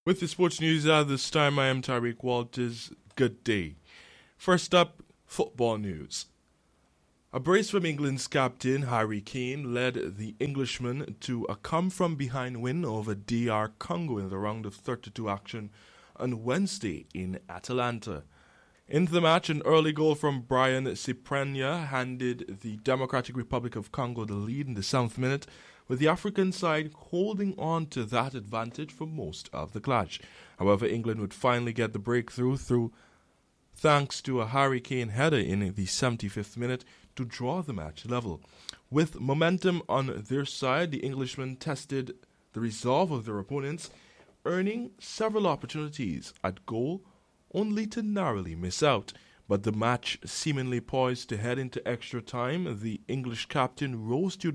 With the sports news at this time, I am Tariq Walters. Good day. First up, football news. A brace from England's captain, Harry Kane, led the Englishman to a come-from-behind win over DR Congo in the round of 32 action on Wednesday in Atlanta. In the match, an early goal from Brian Ciprania handed the Democratic Republic of Congo the lead in the 7th minute, with the African side holding on to that advantage for most of the clash. However, England would finally get the breakthrough thanks to a Harry Kane header in the 75th minute to draw the match level. With momentum on their side, the Englishmen tested the resolve of their opponents, earning several opportunities at goal, only to narrowly miss out. But the match seemingly poised to head into extra time, the English captain rose to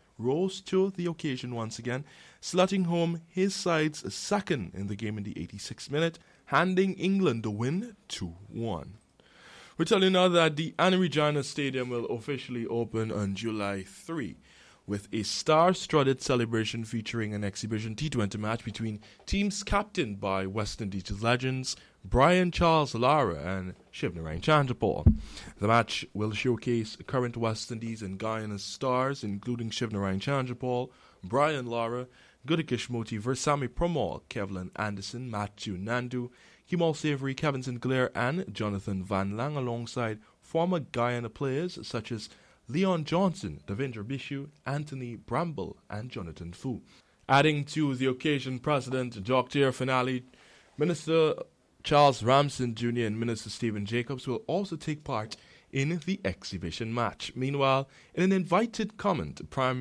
the occasion once again, slotting home his side's second in the game in the 86th minute, handing England the win 2-1. We tell you now that the Anna Regina Stadium will officially open on July 3, with a star-studded celebration featuring an exhibition T20 match between teams captained by West Indies legends Brian Charles Lara and Shivnarine Chanderpaul. The match will showcase current West Indies and Guyana stars, including Shivnarine Chanderpaul, Brian Lara, Gudakish Moti, Versami Promal, Kevlin Anderson, Matthew Nandu, Kimal Savory, Kevin Sinclair, and Jonathan Van Lang, alongside former Guyana players such as Leon Johnson, Davendra Bishu, Anthony Bramble, and Jonathan Fu. Adding to the occasion, President Dr. Finale, Minister Charles Ramson Jr. and Minister Stephen Jacobs will also take part in the exhibition match. Meanwhile, in an invited comment,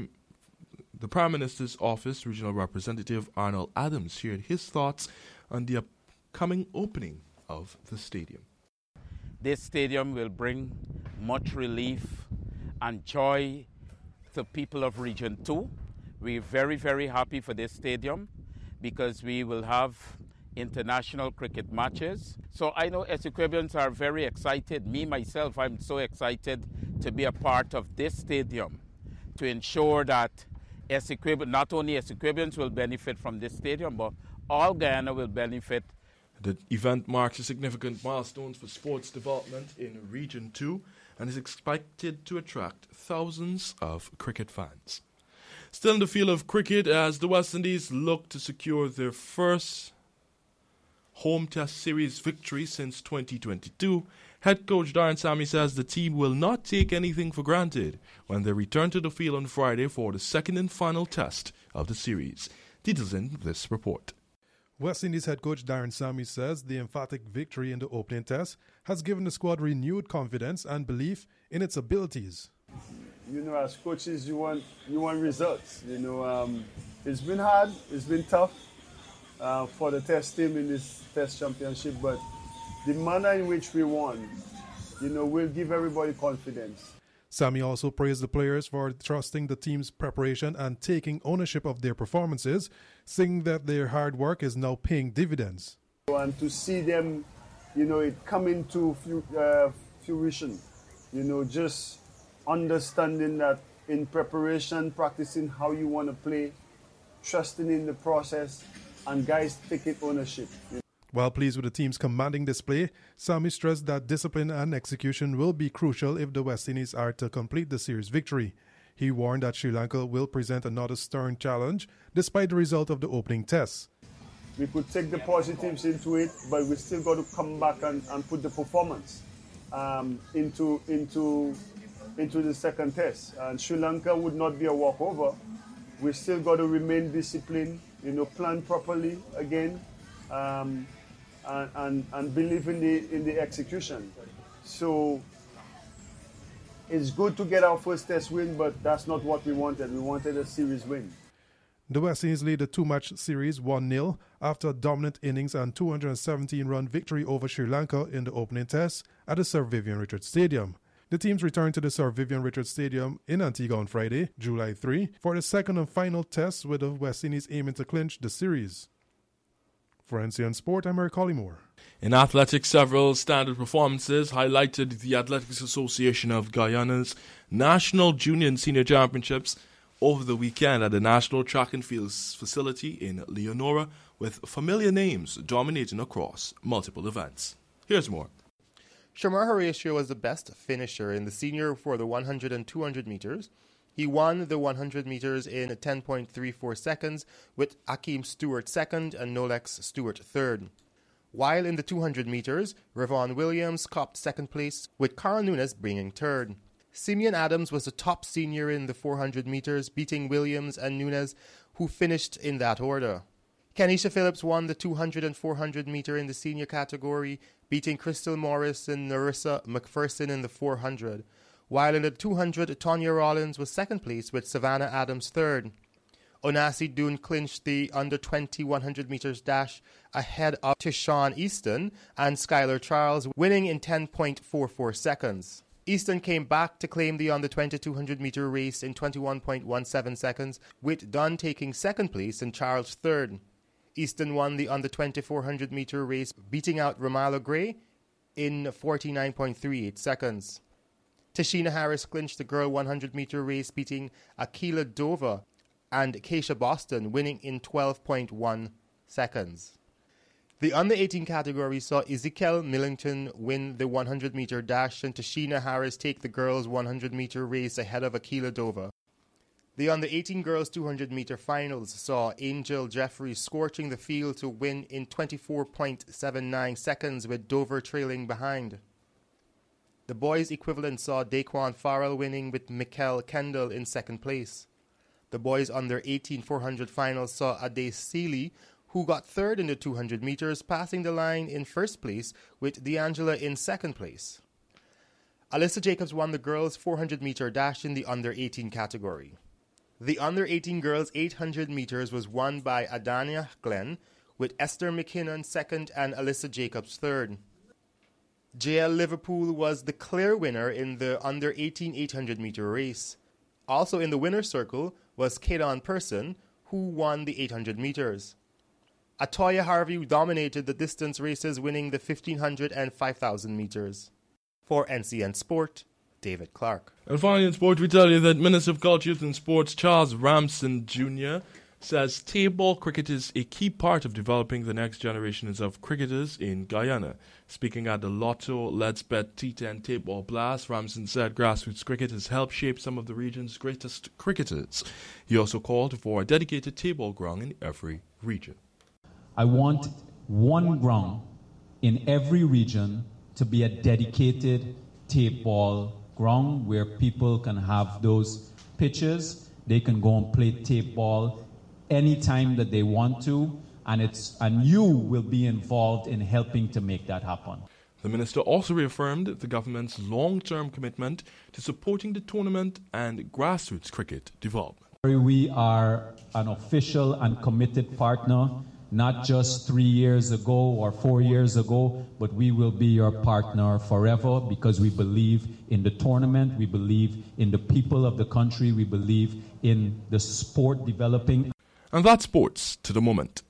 the Prime Minister's Office Regional Representative Arnold Adams shared his thoughts on the upcoming opening of the stadium. This stadium will bring much relief and joy to people of Region 2. We're very, very happy for this stadium because we will have international cricket matches. So I know Essequibians are very excited. Me, myself, I'm so excited to be a part of this stadium to ensure that not only Essequibians will benefit from this stadium, but all Guyana will benefit. The event marks a significant milestone for sports development in Region 2 and is expected to attract thousands of cricket fans. Still in the field of cricket, as the West Indies look to secure their first home test series victory since 2022, head coach Darren Sammy says the team will not take anything for granted when they return to the field on Friday for the second and final test of the series. Details in this report. West Indies head coach Darren Sammy says the emphatic victory in the opening test has given the squad renewed confidence and belief in its abilities. You know, as coaches, you want results. You know, it's been hard, it's been tough for the test team in this test championship, but the manner in which we won, you know, will give everybody confidence. Sammy also praised the players for trusting the team's preparation and taking ownership of their performances, saying that their hard work is now paying dividends. And to see them, you know, it come into fruition, you know, just understanding that in preparation, practicing how you want to play, trusting in the process, and guys taking ownership. While pleased with the team's commanding display, Sammy stressed that discipline and execution will be crucial if the West Indies are to complete the series victory. He warned that Sri Lanka will present another stern challenge despite the result of the opening test. We could take the positives into it, but we still got to come back and put the performance into the second test. And Sri Lanka would not be a walkover. We still got to remain disciplined, you know, plan properly again. And believe in the execution. So it's good to get our first test win, but that's not what we wanted. We wanted a series win. The West Indies lead the two-match series 1-0 after a dominant innings and 217-run victory over Sri Lanka in the opening test at the Sir Vivian Richards Stadium. The teams return to the Sir Vivian Richards Stadium in Antigua on Friday, July 3, for the second and final test, with the West Indies aiming to clinch the series. For NCN Sport, I'm Eric Collymore. In athletics, several standard performances highlighted the Athletics Association of Guyana's National Junior and Senior Championships, over the weekend at the National Track and Field facility in Leonora, with familiar names dominating across multiple events. Here's more. Shamar Horatio was the best finisher in the senior for the 100 and 200 meters. He won the 100 meters in 10.34 seconds, with Akeem Stewart second and Nolex Stewart third. While in the 200 meters, Ravon Williams copped second place, with Carl Nunes bringing third. Simeon Adams was the top senior in the 400 meters, beating Williams and Nunes, who finished in that order. Kenisha Phillips won the 200 and 400 meter in the senior category, beating Crystal Morris and Narissa McPherson in the 400. While in the 200, Tonya Rollins was second place, with Savannah Adams third. Onasi Doon clinched the under-20 100 meters dash ahead of Tishawn Easton and Skylar Charles, winning in 10.44 seconds. Easton came back to claim the under-20 200 meter race in 21.17 seconds, with Dunn taking second place and Charles third. Easton won the under-20 400 meter race, beating out Romallo Gray in 49.38 seconds. Tashina Harris clinched the girl 100 meter race, beating Akila Dova and Keisha Boston, winning in 12.1 seconds. The under-18 category saw Ezekiel Millington win the 100 meter dash and Tashina Harris take the girls 100 meter race ahead of Akila Dova. The under-18 girls 200 meter finals saw Angel Jeffries scorching the field to win in 24.79 seconds, with Dover trailing behind. The boys' equivalent saw Daquan Farrell winning, with Mikkel Kendall in second place. The boys' under-18 400 finals saw Ade Seeley, who got third in the 200 meters, passing the line in first place, with D'Angela in second place. Alyssa Jacobs won the girls' 400 meter dash in the under-18 category. The under-18 girls' 800 meters was won by Adania Glenn, with Esther McKinnon second and Alyssa Jacobs third. JL Liverpool was the clear winner in the under-18 800 meter race. Also in the winner's circle was Kaydon Person, who won the 800 meters. Atoya Harvey dominated the distance races, winning the 1500 and 5000 meters. For NCN Sport, David Clark. And finally in sport, we tell you that Minister of Culture, Youth and Sports Charles Ramson Jr. says table cricket is a key part of developing the next generations of cricketers in Guyana. Speaking at the Lotto Let's Bet T10 Table Blast, Ramson said grassroots cricket has helped shape some of the region's greatest cricketers. He also called for a dedicated table ground in every region. I want one ground in every region to be a dedicated tape ball ground where people can have those pitches. They can go and play tape ball anytime that they want to, and you will be involved in helping to make that happen. The minister also reaffirmed the government's long-term commitment to supporting the tournament and grassroots cricket development. We are an official and committed partner, not just 3 years ago or 4 years ago, but we will be your partner forever because we believe in the tournament, we believe in the people of the country, we believe in the sport developing. And that's sports to the moment.